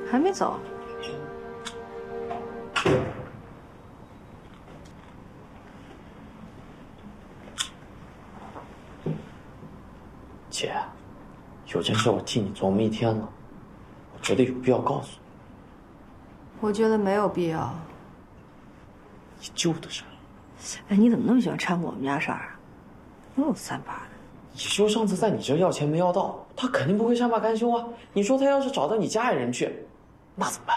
还没走。 姐，有件事我替你琢磨一天了，我觉得有必要告诉你。 我觉得没有必要。 你舅的事儿。 哎，你怎么那么喜欢掺和我们家事儿啊？又三八的。 你舅上次在你这要钱没要到，他肯定不会善罢甘休啊。你说他要是找到你家里人去，那怎么办？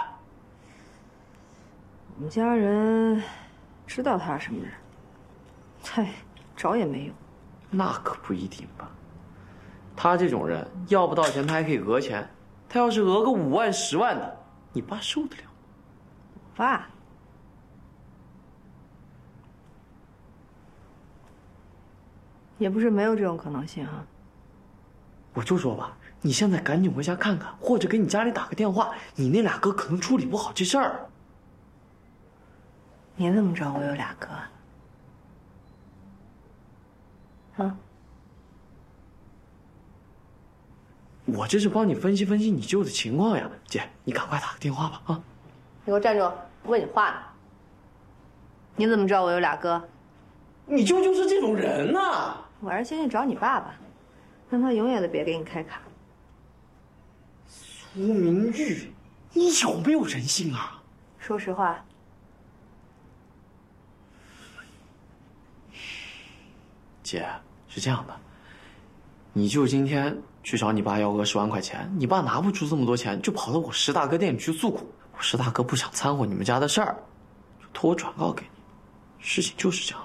我们家人知道他是什么人，嗨，找也没用。 那可不一定吧。他这种人要不到钱，他还可以讹钱。他要是讹个5万、10万的，你爸受得了？ 爸，也不是没有这种可能性啊。 我就说吧，你现在赶紧回家看看，或者给你家里打个电话。你那俩哥可能处理不好这事儿。 你怎么知道我有俩哥？啊？ 我这是帮你分析分析你舅的情况呀，姐，你赶快打个电话吧啊！ 你给我站住！我问你话呢。你怎么知道我有俩哥？ 你舅就是这种人呐！ 我还是先去找你爸爸，让他永远都别给你开卡。 苏明玉，你有没有人性啊？ 说实话。 姐，是这样的，你舅今天去找你爸要个10万块钱，你爸拿不出这么多钱，就跑到我石大哥店里去诉苦。我石大哥不想掺和你们家的事儿，就托我转告给你。事情就是这样的。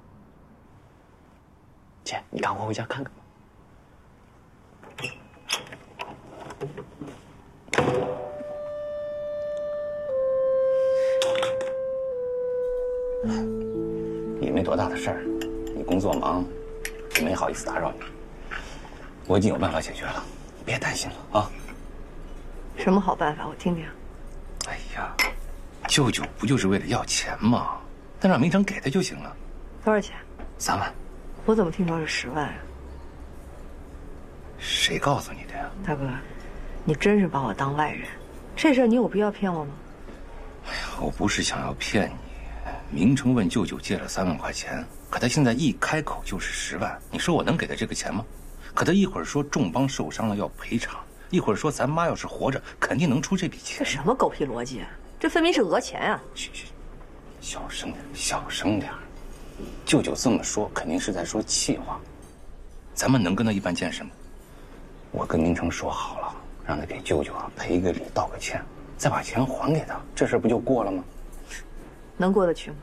姐，你赶快回家看看吧。 也没多大的事儿，你工作忙，也没好意思打扰你。我已经有办法解决了，别担心了啊。 什么好办法？我听听。 哎呀，舅舅不就是为了要钱吗？那让明成给他就行了。 多少钱 ？3万。 我怎么听说是10万啊？ 谁告诉你的呀？ 大哥，你真是把我当外人，这事儿你有必要骗我吗？ 哎呀，我不是想要骗你。明成问舅舅借了3万块钱，可他现在一开口就是10万，你说我能给他这个钱吗？可他一会儿说众邦受伤了要赔偿，一会儿说咱妈要是活着肯定能出这笔钱。 这什么狗屁逻辑啊！这分明是讹钱啊！ 嘘，小声点，小声点。舅舅这么说肯定是在说气话。咱们能跟他一般见识吗？我跟明成说好了，让他给舅舅赔个礼道个歉，再把钱还给他，这事不就过了吗？ 能过得去吗？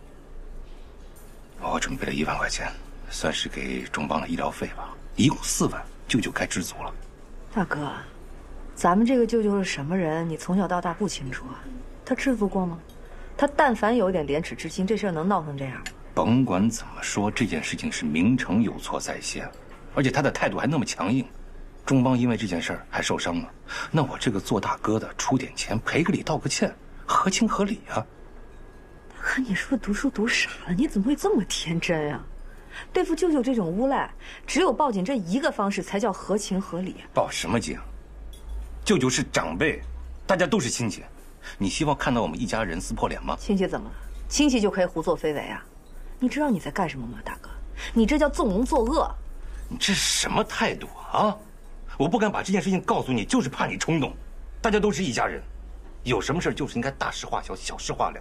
我准备了1万块钱，算是给众邦的医疗费吧，一共4万，舅舅该知足了。 大哥，咱们这个舅舅是什么人？你从小到大不清楚啊？他知足过吗？他但凡有一点廉耻之心，这事儿能闹成这样吗？ 甭管怎么说，这件事情是明成有错在先，而且他的态度还那么强硬。众邦因为这件事儿还受伤了，那我这个做大哥的出点钱赔个礼道个歉，合情合理啊。 可你是不是读书读傻了？你怎么会这么天真呀？对付舅舅这种无赖，只有报警这一个方式才叫合情合理。 报什么警？舅舅是长辈，大家都是亲戚，你希望看到我们一家人撕破脸吗？ 亲戚怎么了？亲戚就可以胡作非为啊？你知道你在干什么吗，大哥？你这叫纵容作恶。 你这是什么态度啊？我不敢把这件事情告诉你，就是怕你冲动。大家都是一家人，有什么事就是应该大事化小，小事化了。